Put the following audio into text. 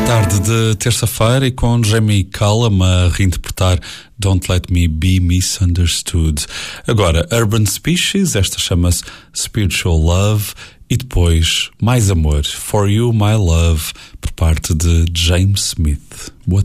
Tarde de terça-feira e com Jamie Cullum a reinterpretar Don't Let Me Be Misunderstood. Agora, Urban Species, esta chama-se Spiritual Love, e depois Mais Amor, For You My Love, por parte de James Smith. Boa tarde.